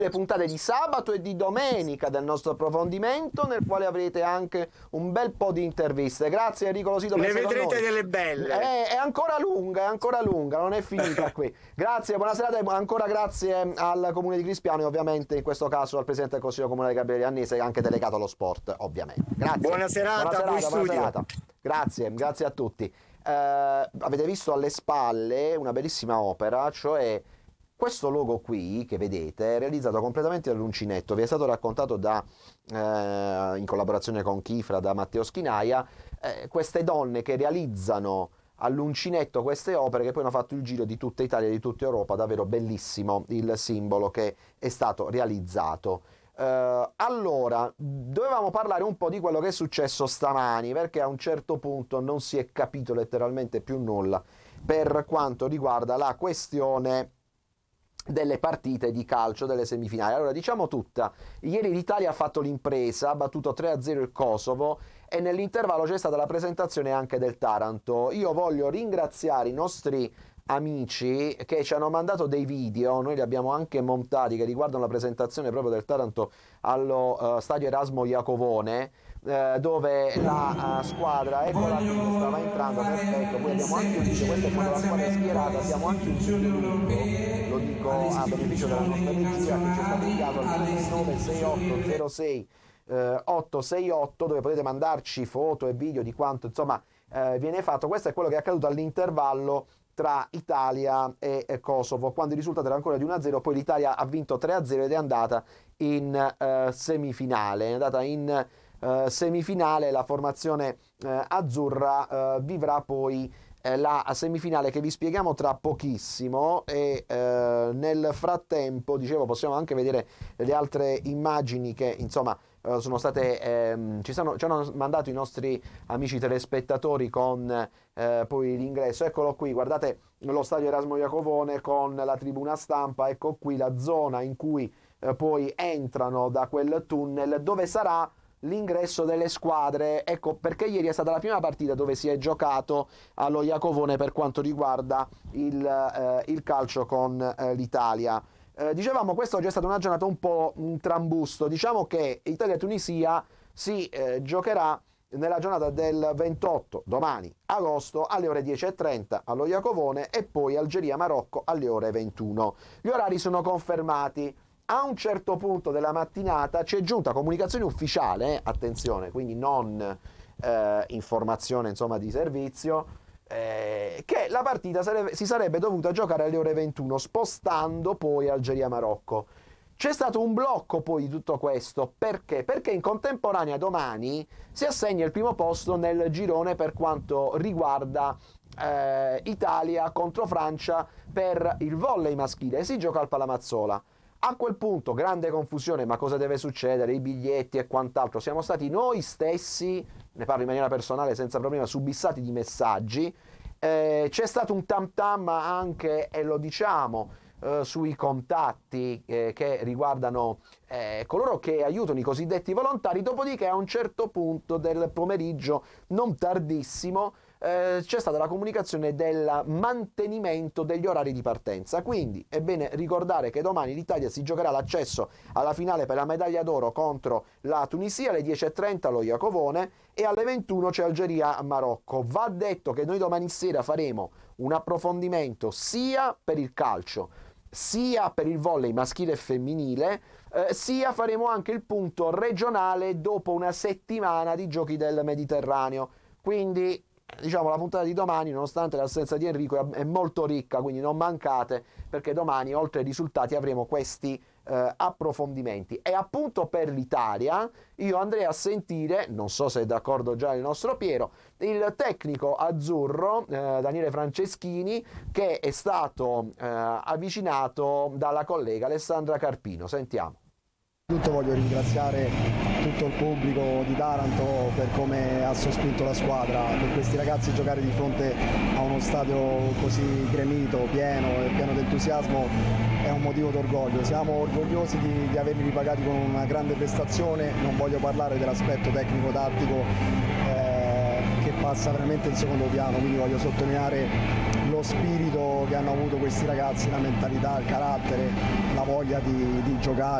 le puntate di sabato e di domenica del nostro approfondimento, nel quale avrete anche un bel po' di interviste. Grazie Enrico Losito per Ne essere con vedrete noi. delle belle. È ancora lunga, non è finita qui. Grazie, buona serata e ancora grazie al Comune di Crispiano e ovviamente in questo caso al Presidente del Consiglio Comunale Gabriele Iannese, anche delegato allo sport, ovviamente. Grazie. Buona serata, buon studio. Serata. Grazie a tutti. Avete visto alle spalle una bellissima opera, cioè questo logo qui che vedete è realizzato completamente dall'uncinetto, vi è stato raccontato in collaborazione con Kifra da Matteo Schinaia, queste donne che realizzano all'uncinetto queste opere che poi hanno fatto il giro di tutta Italia e di tutta Europa, davvero bellissimo il simbolo che è stato realizzato. Allora, dovevamo parlare un po' di quello che è successo stamani, perché a un certo punto non si è capito letteralmente più nulla per quanto riguarda la questione delle partite di calcio delle semifinali. Allora, diciamo tutta, ieri l'Italia ha fatto l'impresa, ha battuto 3-0 il Kosovo e nell'intervallo c'è stata la presentazione anche del Taranto. Io voglio ringraziare i nostri amici che ci hanno mandato dei video, noi li abbiamo anche montati, che riguardano la presentazione proprio del Taranto allo stadio Erasmo Iacovone, dove la squadra, eccola qui, stava entrando, perfetto. Poi abbiamo anche un video, questo è quando la squadra è schierata, abbiamo anche un video, lo dico a beneficio della nostra regia, che ci è stato inviato al 396806 868, dove potete mandarci foto e video di quanto insomma viene fatto. Questo è quello che è accaduto all'intervallo tra Italia e Kosovo, quando il risultato era ancora di 1-0, poi l'Italia ha vinto 3-0 ed è andata in semifinale. È andata in semifinale, la formazione azzurra vivrà poi la semifinale che vi spieghiamo tra pochissimo e nel frattempo, dicevo, possiamo anche vedere le altre immagini che insomma sono state ci hanno mandato i nostri amici telespettatori con poi l'ingresso. Eccolo qui, guardate lo stadio Erasmo Iacovone con la tribuna stampa, ecco qui la zona in cui poi entrano da quel tunnel dove sarà l'ingresso delle squadre. Ecco perché ieri è stata la prima partita dove si è giocato allo Iacovone per quanto riguarda il calcio con l'Italia. Dicevamo, questa oggi è stata una giornata un po' un trambusto. Diciamo che Italia-Tunisia si giocherà nella giornata del 28, domani, agosto, alle ore 10:30 allo Iacovone, e poi Algeria-Marocco alle ore 21. Gli orari sono confermati. A un certo punto della mattinata ci è giunta comunicazione ufficiale, attenzione, quindi non informazione insomma di servizio, che la partita si sarebbe dovuta giocare alle ore 21, spostando poi Algeria-Marocco. C'è stato un blocco poi di tutto questo, perché? Perché in contemporanea domani si assegna il primo posto nel girone per quanto riguarda Italia contro Francia per il volley maschile, e si gioca al Palamazzola. A quel punto grande confusione, ma cosa deve succedere, i biglietti e quant'altro. Siamo stati noi stessi, ne parlo in maniera personale senza problema, subissati di messaggi. C'è stato un tam tam anche, e lo diciamo, sui contatti che riguardano coloro che aiutano i cosiddetti volontari. Dopodiché a un certo punto del pomeriggio, non tardissimo, c'è stata la comunicazione del mantenimento degli orari di partenza. Quindi è bene ricordare che domani l'Italia si giocherà l'accesso alla finale per la medaglia d'oro contro la Tunisia alle 10:30 allo Iacovone, e alle 21 c'è Algeria-Marocco. Va detto che noi domani sera faremo un approfondimento sia per il calcio sia per il volley maschile e femminile, sia faremo anche il punto regionale dopo una settimana di giochi del Mediterraneo. Quindi diciamo la puntata di domani, nonostante l'assenza di Enrico, è molto ricca, quindi non mancate, perché domani oltre ai risultati avremo questi approfondimenti. E appunto per l'Italia io andrei a sentire, non so se è d'accordo già il nostro Piero, il tecnico azzurro Daniele Franceschini, che è stato avvicinato dalla collega Alessandra Carpino. Sentiamo. Innanzitutto voglio ringraziare tutto il pubblico di Taranto per come ha sospinto la squadra. Per questi ragazzi giocare di fronte a uno stadio così gremito, pieno e pieno di entusiasmo è un motivo d'orgoglio. Siamo orgogliosi di averli ripagati con una grande prestazione. Non voglio parlare dell'aspetto tecnico-tattico che passa veramente in secondo piano, quindi voglio sottolineare lo spirito che hanno avuto questi ragazzi, la mentalità, il carattere, la voglia di giocare.